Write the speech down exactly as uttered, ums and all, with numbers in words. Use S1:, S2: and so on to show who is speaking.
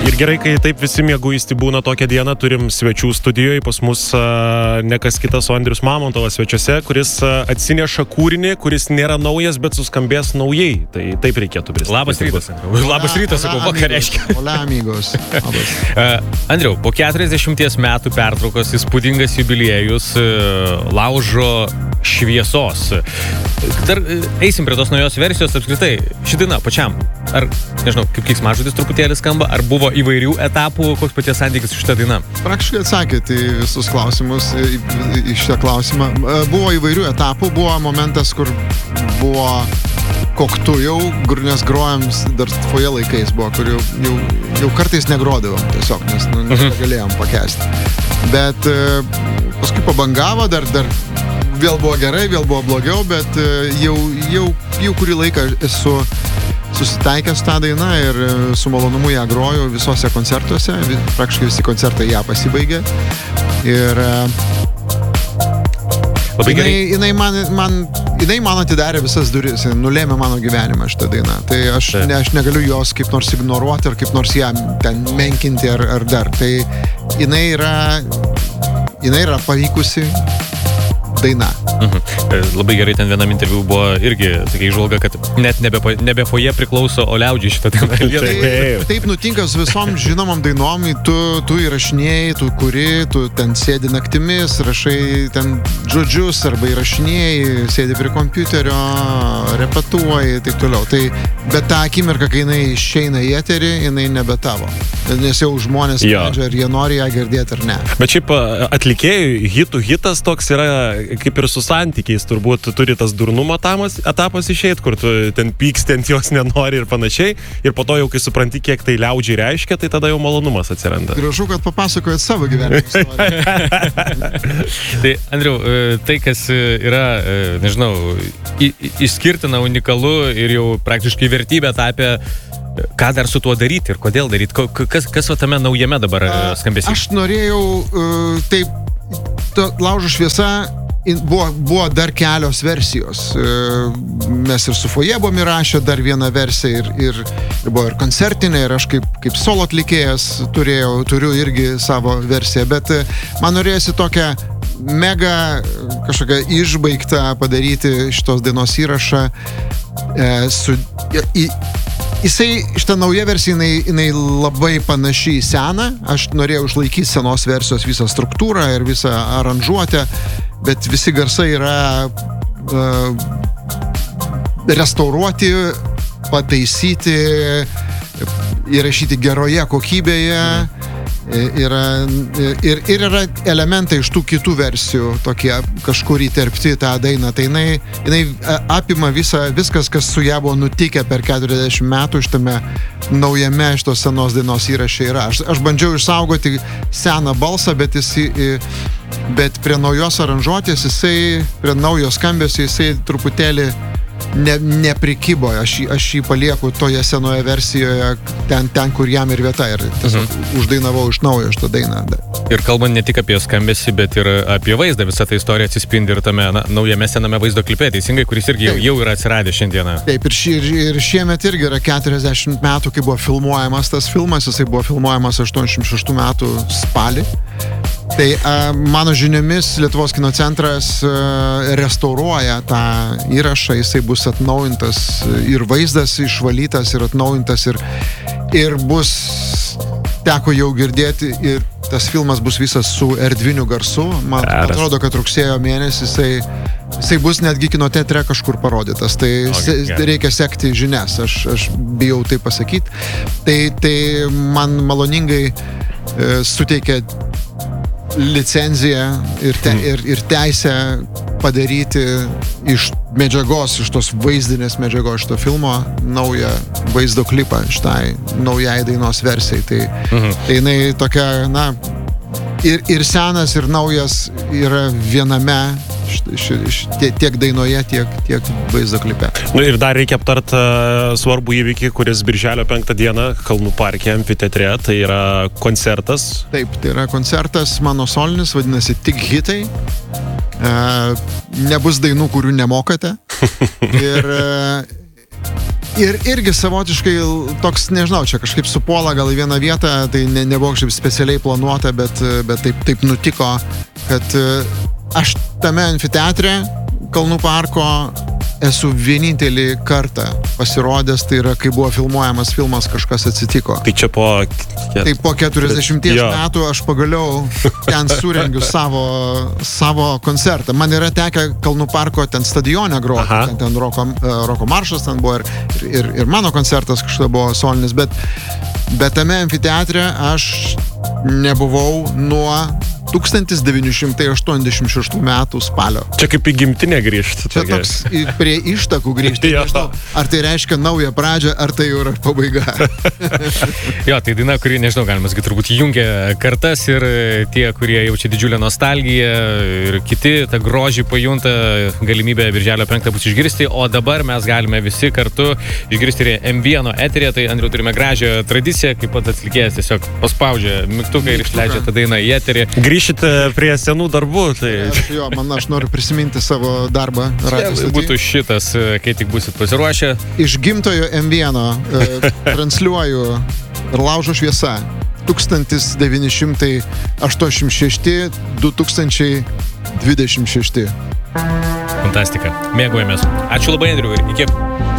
S1: Ir gerai, kai taip visi mieguisti būna tokią dieną, turim svečių studijoje, pas mus uh, ne kas kitas, o Andrius Mamontovas svečiuose, kuris uh, atsineša kūrinį, kuris nėra naujas, bet suskambės naujai. Tai taip reikėtų pristatyti.
S2: Labas rytas. Labas rytas, sakau, ką reiškia.
S3: Hola, amigos. Labas.
S2: Uh, Andriau, po keturiasdešimties metų pertraukos įspūdingas jubiliejus uh, Laužo šviesos. Dar uh, eisim prie tos naujos versijos apskritai. Ši daina pačiam, ar, nežinau, kaip keiksmažodis truputėlį skamba, ar buvo įvairių etapų, koks paties santykis su šitą dainą?
S3: Praktiškai atsakėte į visus klausimus, į, į šitą klausimą. Buvo įvairių etapų, buvo momentas, kur buvo koktu jau, kur nes grojam dar tvoje laikais buvo, kur jau, jau, jau kartais negrodavom tiesiog, nes nu, negalėjom pakęsti. Bet paskui pabangavo, dar, dar vėl buvo gerai, vėl buvo blogiau, bet jau, jau, jau kurį laiką esu susitaikęs tą dainą ir su malonumu ją groju visose koncertuose, praktiškai visi koncertai ją pasibaigė. Ir
S2: labai gerai.
S3: Jinai, jinai, man, man, jinai man atidarė visas duris, nulėmė mano gyvenimą šitą dainą. Tai aš, ne, aš negaliu jos kaip nors ignoruoti ar kaip nors ją ten menkinti ar, ar dar. Tai jinai yra, jinai yra pavykusi daina.
S2: Mhm. Labai gerai, ten vienam interviu buvo irgi tokia įžvalga, kad net nebe, nebe foje priklauso, o liaudžiai šitą dainą.
S3: Taip, taip nutinka su visom žinomam dainom, tu, tu įrašinėjai, tu kuri, tu ten sėdi naktimis, rašai ten žodžius arba įrašinėjai, sėdi prie kompiuterio, repetuoji ir taip toliau. Tai, bet tą akimirką, kai jinai išeina į eterį, jinai nebe tavo. Nes jau žmonės sprendžia, ar jie nori ją girdėti ar ne.
S1: Bet šiaip atlikėjų hitų hitas toks yra kaip ir su santykiais, turbūt turi tas durnumo etapas, etapas išeit, kur tu ten pyksti ant jos nenori ir panašiai, ir po to jau, kai supranti, kiek tai liaudžiai reiškia, tai tada jau malonumas atsiranda.
S3: Gražu, kad papasakojat savo gyvenimo istoriją.
S2: Tai, Andriau, tai, kas yra, nežinau, išskirtina, unikalu ir jau praktiškai vertybė tapę, ką dar su tuo daryti ir kodėl daryti? Kas, kas va tame naujame dabar skambėsi?
S3: Aš norėjau, taip, Laužo šviesa buvo, buvo dar kelios versijos. Mes ir su foje buvom įrašę dar vieną versiją ir, ir, ir buvo ir koncertinė, ir aš kaip, kaip solo atlikėjas turėjau, turiu irgi savo versiją, bet man norėjosi tokią mega kažkokią išbaigtą padaryti šitos dainos įrašą e, su... Į, Jisai, šitą naują versiją, jinai, jinai labai panaši į seną. Aš norėjau išlaikyti senos versijos visą struktūrą ir visą aranžuotę, bet visi garsai yra uh, restauruoti, pataisyti, įrašyti geroje kokybėje. Yra, ir, ir yra elementai iš tų kitų versijų tokie kažkur įterpti tą dainą. Tai jinai, jinai apima visą, viskas, kas su ją buvo nutikę per keturiasdešimt metų šitame naujame šitos senos dainos įraše yra. Aš, aš bandžiau išsaugoti seną balsą, bet, jis, bet prie naujos aranžuotės jisai, prie naujo skambesio jisai truputėlį Ne, neprikibo, aš, aš jį palieku toje senoje versijoje ten, ten kur jam ir vieta ir tiesiog mhm. uždainavau iš naujo šitą dainą.
S2: Ir kalbant ne tik apie skambesį, bet ir apie vaizdą, visa ta istorija atsispindi ir tame na, naujame sename vaizdo klipe, teisingai, kuris irgi jau, jau yra atsiradęs šiandieną.
S3: Taip, ir, ši, ir, ir šiemet irgi yra keturiasdešimt metų, kai buvo filmuojamas tas filmas, jisai buvo filmuojamas aštuoniasdešimt šeštų metų spalį. Tai a, mano žiniomis Lietuvos kino centras a, restauruoja tą įrašą, jisai bus atnaujintas ir vaizdas išvalytas ir atnaujintas ir, ir bus, teko jau girdėti, ir tas filmas bus visas su erdviniu garsu. Man atrodo, kad rugsėjo mėnesį jisai, jisai bus netgi kino teatre kažkur parodytas. Tai okay, se, reikia sekti žinias, aš, aš bijau tai pasakyti. Tai, tai man maloningai e, suteikia licenciją ir, te, ir, ir teisę padaryti iš medžiagos, iš tos vaizdinės medžiagos šito filmo naują vaizdo klipą šitai naujai dainos versijai. Tai, mhm. tai jinai tokia, na, ir, ir senas, ir naujas yra viename š, š, tiek dainoje, tiek, tiek vaizdo klipe.
S1: Nu ir dar reikia aptart uh, svarbų įvykį, kuris birželio penktą dieną Kalnų parke amfiteatre, tai yra koncertas.
S3: Taip, tai yra koncertas mano solinis, vadinasi Tik hitai. Uh, nebus dainų, kurių nemokate. Ir uh, Ir irgi savotiškai toks, nežinau, čia kažkaip supuola gal į vieną vietą, tai ne, nebuvo kažkaip specialiai planuota, bet, bet taip, taip nutiko, kad aš tame amfiteatre Kalnų parko esu vienintelį kartą pasirodęs, tai yra, kai buvo filmuojamas filmas Kažkas atsitiko.
S1: Tai čia po...
S3: Tai po keturiasdešimties metų aš pagaliau ten surengiu savo, savo koncertą. Man yra tekę Kalnų parko ten stadione groti, ten, ten roko, roko maršas ten buvo ir, ir, ir mano koncertas kažkada buvo solinis, bet, bet tame amfiteatre aš nebuvau nuo tūkstantis devyni šimtai aštuoniasdešimt šeštų metų spalio.
S1: Čia kaip į gimtinę grįžti.
S3: Čia toks prie ištakų grįžti. Nežinau, ar tai reiškia naują pradžią, ar tai jau yra pabaiga.
S2: Jo, tai daina, kuri, nežinau, galima sakyti, turbūt jungia kartas ir tie, kurie jaučia didžiulę nostalgiją ir kiti tą grožį pajunta, galimybę birželio penktą bus išgirsti, o dabar mes galime visi kartu išgirsti ir em vieno eterį, tai Andriau turime gražią tradiciją, kaip pat atlikėjas tiesiog paspaudžia mygtuką ir išleidžia tą dainą į eterį.
S1: Grįžite prie senų darbų. Tai...
S3: Aš, jo, man, aš noriu prisiminti savo darbą.
S2: Būtų šitas, kai tik busit pasiruošę.
S3: Iš gimtojo em vieno e, transliuoju ir Laužo šviesa. tūkstantis devyni šimtai aštuoniasdešimt šešti du tūkstančiai dvidešimt šešti.
S2: Fantastika. Mėgojamės. Ačiū labai, Andriau, ir iki.